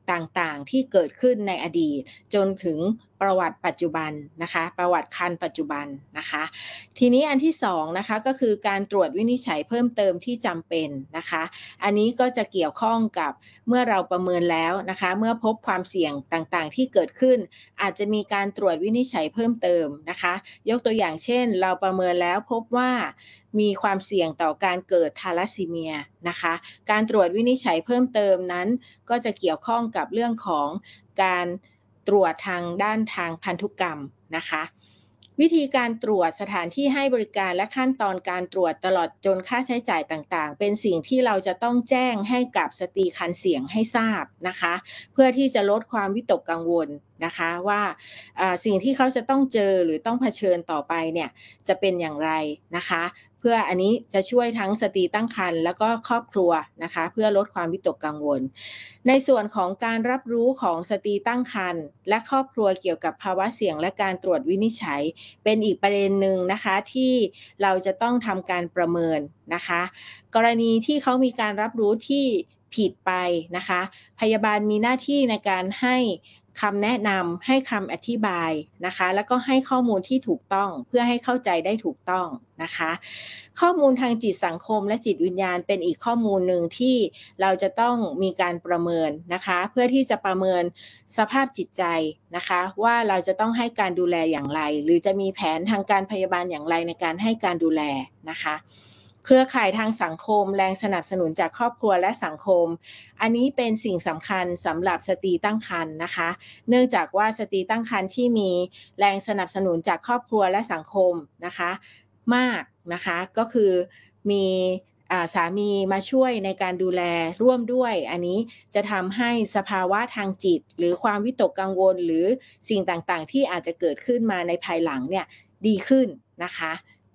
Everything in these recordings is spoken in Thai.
ต่างๆที่เกิดขึ้นในอดีตจนถึงประวัติปัจจุบันนะคะประวัติคันปัจจุบันนะคะทีนี้อันที่2นะคะก็คือการตรวจวินิจฉัยเพิ่มเติมที่จำเป็นนะคะอันนี้ก็จะเกี่ยวข้องกับเมื่อเราประเมินแล้วนะคะเมื่อพบความเสี่ยงต่างๆที่เกิดขึ้นอาจจะมีการตรวจวินิจฉัยเพิ่มเติมนะคะยกตัวอย่างเช่นเราประเมินแล้วพบว่ามีความเสี่ยงต่อการเกิดทาลัสซีเมียนะคะการตรวจวินิจฉัยเพิ่มเติมนั้นก็จะเกี่ยวข้องกับเรื่องของการตรวจทางด้านทางพันธุกรรมนะคะวิธีการตรวจสถานที่ให้บริการและขั้นตอนการตรวจตลอดจนค่าใช้จ่ายต่างๆเป็นสิ่งที่เราจะต้องแจ้งให้กับสตรีครรภ์เสี่ยงให้ทราบนะคะเพื่อที่จะลดความวิตกกังวลนะคะว่าสิ่งที่เขาจะต้องเจอหรือต้องเผชิญต่อไปเนี่ยจะเป็นอย่างไรนะคะเพื่ออันนี้จะช่วยทั้งสตรีตั้งครรภ์แล้วก็ครอบครัวนะคะเพื่อลดความวิตกกังวลในส่วนของการรับรู้ของสตรีตั้งครรภ์และครอบครัวเกี่ยวกับภาวะเสี่ยงและการตรวจวินิจฉัยเป็นอีกประเด็นหนึ่งนะคะที่เราจะต้องทำการประเมินนะคะกรณีที่เขามีการรับรู้ที่ผิดไปนะคะพยาบาลมีหน้าที่ในการให้คำแนะนำให้คำอธิบายนะคะแล้วก็ให้ข้อมูลที่ถูกต้องเพื่อให้เข้าใจได้ถูกต้องนะคะข้อมูลทางจิตสังคมและจิตวิญญาณเป็นอีกข้อมูลหนึ่งที่เราจะต้องมีการประเมินนะคะเพื่อที่จะประเมินสภาพจิตใจนะคะว่าเราจะต้องให้การดูแลอย่างไรหรือจะมีแผนทางการพยาบาลอย่างไรในการให้การดูแลนะคะเครือข่ายทางสังคมแรงสนับสนุนจากครอบครัวและสังคมอันนี้เป็นสิ่งสำคัญสำหรับสตรีตั้งครรภ์นะคะเนื่องจากว่าสตรีตั้งครรภ์ที่มีแรงสนับสนุนจากครอบครัวและสังคมนะคะมากนะคะก็คือมีสามีมาช่วยในการดูแลร่วมด้วยอันนี้จะทำให้สภาวะทางจิตหรือความวิตกกังวลหรือสิ่งต่างๆที่อาจจะเกิดขึ้นมาในภายหลังเนี่ยดีขึ้นนะคะ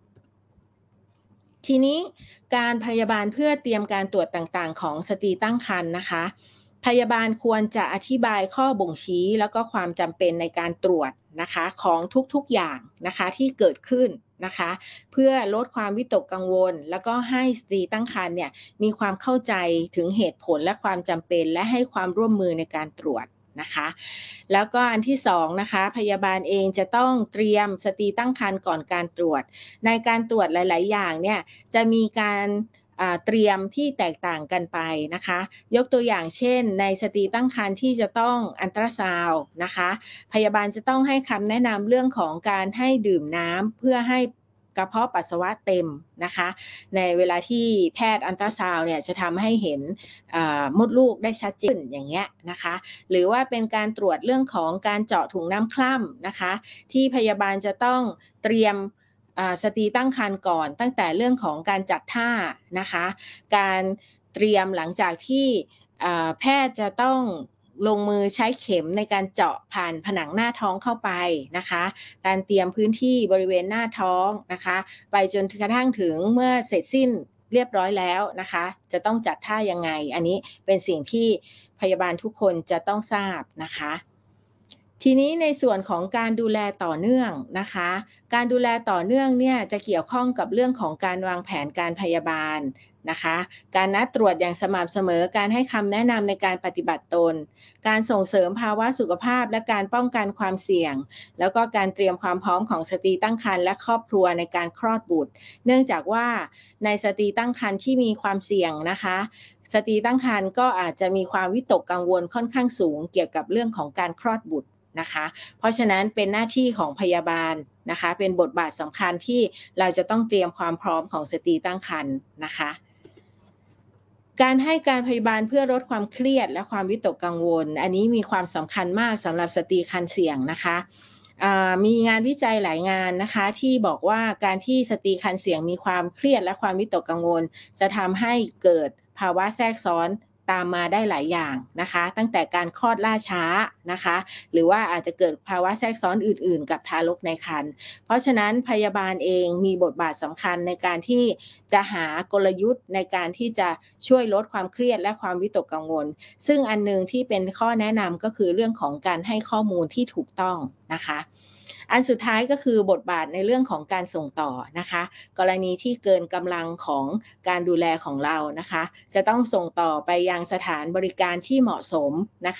ทีนี้การพยาบาลเพื่อเตรียมการตรวจต่างๆของสตรีตั้งครรภ์นะคะพยาบาลควรจะอธิบายข้อบ่งชี้แล้วก็ความจำเป็นในการตรวจนะคะของทุกๆอย่างนะคะที่เกิดขึ้นนะคะเพื่อลดความวิตกกังวลแล้วก็ให้สตรีตั้งครรภ์เนี่ยมีความเข้าใจถึงเหตุผลและความจำเป็นและให้ความร่วมมือในการตรวจนะคะแล้วก็อันที่2นะคะพยาบาลเองจะต้องเตรียมสตรีตั้งครรภ์ก่อนการตรวจในการตรวจหลายๆอย่างเนี่ยจะมีการเตรียมที่แตกต่างกันไปนะคะยกตัวอย่างเช่นในสตรีตั้งครรภ์ที่จะต้องอัลตราซาวด์นะคะพยาบาลจะต้องให้คำแนะนำเรื่องของการให้ดื่มน้ำเพื่อให้กระเพาะปัสสาวะเต็มนะคะในเวลาที่แพทย์อัลตราซาวด์เนี่ยจะทำให้เห็นมดลูกได้ชัดเจนอย่างเงี้ยนะคะหรือว่าเป็นการตรวจเรื่องของการเจาะถุงน้ำคร่ำนะคะที่พยาบาลจะต้องเตรียมสตรีตั้งครรภ์ก่อนตั้งแต่เรื่องของการจัดท่านะคะการเตรียมหลังจากที่แพทย์จะต้องลงมือใช้เข็มในการเจาะผ่านผนังหน้าท้องเข้าไปนะคะการเตรียมพื้นที่บริเวณหน้าท้องนะคะไปจนกระทั่งถึงเมื่อเสร็จสิ้นเรียบร้อยแล้วนะคะจะต้องจัดท่ายังไงอันนี้เป็นสิ่งที่พยาบาลทุกคนจะต้องทราบนะคะทีนี้ในส่วนของการดูแลต่อเนื่องนะคะการดูแลต่อเนื่องเนี่ยจะเกี่ยวข้องกับเรื่องของการวางแผนการพยาบาลนะคะการนัดตรวจอย่างสม่ำเสมอการให้คำแนะนำในการปฏิบัติตนการส่งเสริมภาวะสุขภาพและการป้องกันความเสี่ยงแล้วก็การเตรียมความพร้อมของสตรีตั้งครรภ์และครอบครัวในการคลอดบุตรเนื่องจากว่าในสตรีตั้งครรภ์ที่มีความเสี่ยงนะคะสตรีตั้งครรภ์ก็อาจจะมีความวิตกกังวลค่อนข้างสูงเกี่ยวกับเรื่องของการคลอดบุตรนะคะเพราะฉะนั้นเป็นหน้าที่ของพยาบาลนะคะเป็นบทบาทสำคัญที่เราจะต้องเตรียมความพร้อมของสตรีตั้งครรภ์นะคะการให้การพยาบาลเพื่อลดความเครียดและความวิตกกังวลอันนี้มีความสำคัญมากสำหรับสตรีครรภ์เสี่ยงนะคะมีงานวิจัยหลายงานนะคะที่บอกว่าการที่สตรีครรภ์เสี่ยงมีความเครียดและความวิตกกังวลจะทำให้เกิดภาวะแทรกซ้อนตามมาได้หลายอย่างนะคะตั้งแต่การคลอดล่าช้านะคะหรือว่าอาจจะเกิดภาวะแทรกซ้อนอื่นๆกับทารกในครรภ์เพราะฉะนั้นพยาบาลเองมีบทบาทสำคัญในการที่จะหากลยุทธ์ในการที่จะช่วยลดความเครียดและความวิตกกังวลซึ่งอันนึงที่เป็นข้อแนะนำก็คือเรื่องของการให้ข้อมูลที่ถูกต้องนะคะอันสุดท้ายก็คือบทบาทในเรื่องของการส่งต่อนะคะกรณีที่เกินกำลังของการดูแลของเรานะคะจะต้องส่งต่อไปยังสถานบริการที่เหมาะสมนะคะ